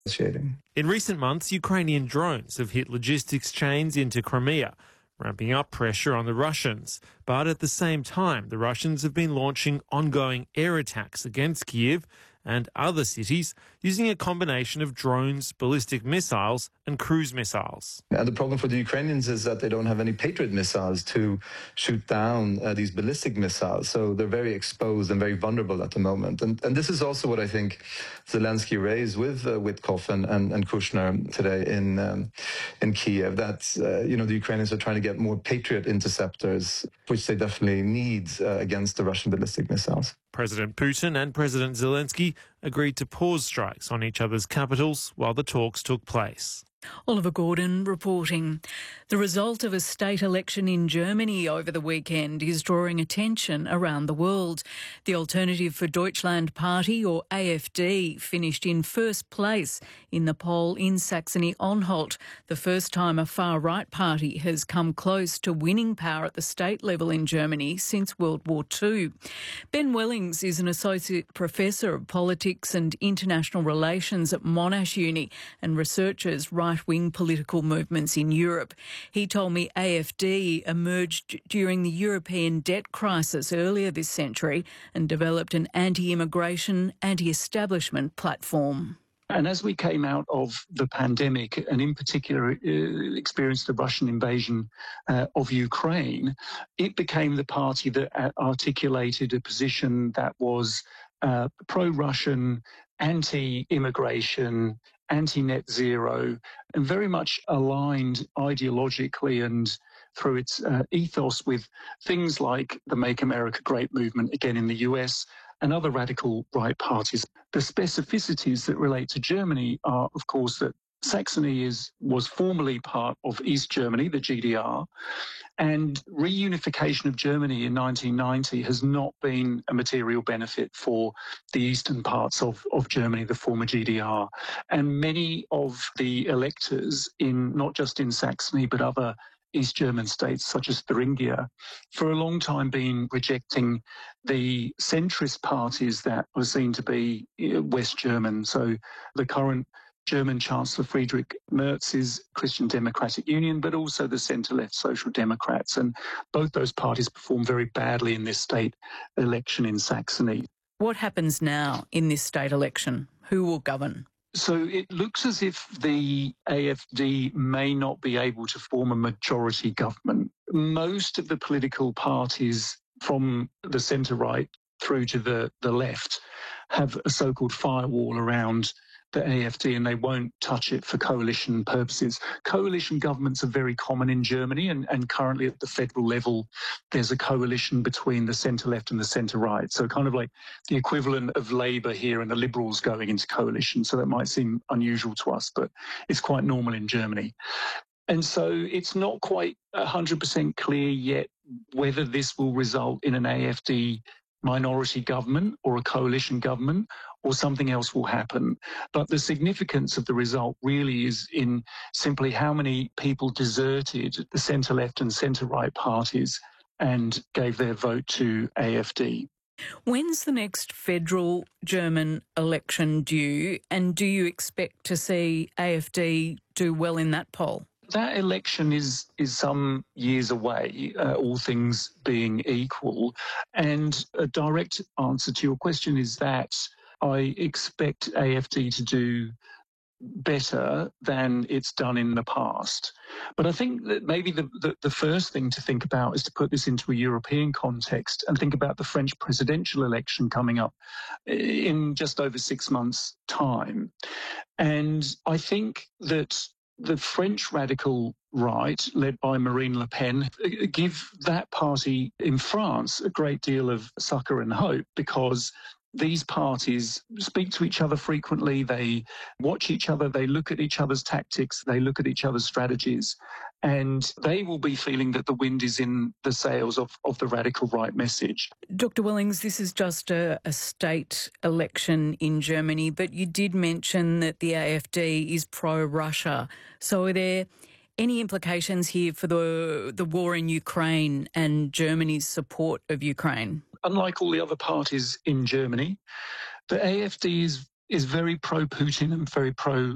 In recent months, Ukrainian drones have hit logistics chains into Crimea, ramping up pressure on the Russians. But at the same time, the Russians have been launching ongoing air attacks against Kyiv and other cities using a combination of drones, ballistic missiles and cruise missiles. And the problem for the Ukrainians is that they don't have any Patriot missiles to shoot down these ballistic missiles. So they're very exposed and very vulnerable at the moment. And this is also what I think Zelensky raised with Witkoff and Kushner today in Kiev, that the Ukrainians are trying to get more Patriot interceptors, which they definitely need against the Russian ballistic missiles. President Putin and President Zelensky agreed to pause strikes on each other's capitals while the talks took place. Oliver Gordon reporting. The result of a state election in Germany over the weekend is drawing attention around the world. The Alternative for Deutschland Party, or AfD, finished in first place in the poll in Saxony-Anhalt, the first time a far-right party has come close to winning power at the state level in Germany since World War II. Ben Wellings is an associate professor of politics and international relations at Monash Uni and researches right-wing political movements in Europe. He told me AfD emerged during the European debt crisis earlier this century and developed an anti-immigration, anti-establishment platform. And as we came out of the pandemic, and in particular experienced the Russian invasion of Ukraine, it became the party that articulated a position that was pro-Russian, anti-immigration, anti-net zero, and very much aligned ideologically and through its ethos with things like the Make America Great movement, again in the US, and other radical right parties. The specificities that relate to Germany are, of course, that Saxony was formerly part of East Germany, the GDR, and reunification of Germany in 1990 has not been a material benefit for the eastern parts of Germany, the former GDR. And many of the electors, not just in Saxony, but other East German states such as Thuringia, for a long time been rejecting the centrist parties that were seen to be West German. So the current German Chancellor Friedrich Merz's Christian Democratic Union, but also the centre-left Social Democrats. And both those parties performed very badly in this state election in Saxony. What happens now in this state election? Who will govern? So it looks as if the AfD may not be able to form a majority government. Most of the political parties from the centre-right through to the left have a so-called firewall around the AfD, and they won't touch it for coalition purposes. Coalition governments are very common in Germany, and currently at the federal level, there's a coalition between the centre-left and the centre-right. So kind of like the equivalent of Labour here and the Liberals going into coalition. So that might seem unusual to us, but it's quite normal in Germany. And so it's not quite 100% clear yet whether this will result in an AfD minority government or a coalition government, or something else will happen. But the significance of the result really is in simply how many people deserted the centre-left and centre-right parties and gave their vote to AfD. When's the next federal German election due, and do you expect to see AfD do well in that poll? That election is some years away, all things being equal. And a direct answer to your question is that I expect AfD to do better than it's done in the past. But I think that maybe the first thing to think about is to put this into a European context and think about the French presidential election coming up in just over 6 months' time. And I think that the French radical right, led by Marine Le Pen, give that party in France a great deal of succour and hope, because these parties speak to each other frequently, they watch each other, they look at each other's tactics, they look at each other's strategies, and they will be feeling that the wind is in the sails of the radical right message. Dr. Wellings, this is just a state election in Germany, but you did mention that the AfD is pro-Russia. So are there any implications here for the war in Ukraine and Germany's support of Ukraine? Unlike all the other parties in Germany, the AfD is very pro-Putin and very pro